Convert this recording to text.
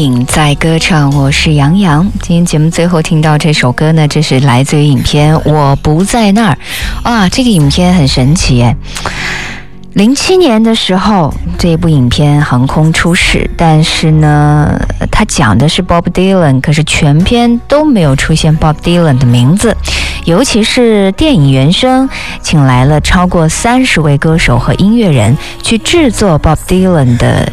影在歌唱，我是杨洋。今天节目最后听到这首歌呢，这是来自于影片《我不在那儿》啊，这个影片很神奇耶。07年的时候，这部影片横空出世，但是呢，它讲的是 Bob Dylan， 可是全片都没有出现 Bob Dylan 的名字，尤其是电影原声，请来了超过30位歌手和音乐人去制作 Bob Dylan 的